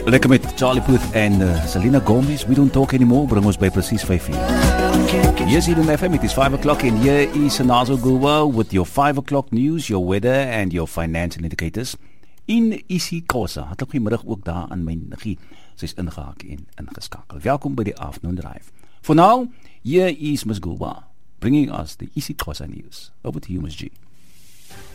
Lekker met Charlie Puth en Selena Gomez. We don't talk anymore, bring ons by precies 5 uur. Hier is Eden FM, it is 5 o'clock and here is Sanazo Gulwa with your 5 o'clock news, your weather and your financial indicators. In isiXhosa, hartlik goeiemiddag ook daar aan my Niggie. Sy is ingehaak en ingeskakel. Welkom by die Afternoon Drive. For now, here is Ms. Gulwa, bringing us the isiXhosa news. Over to you, Ms. G.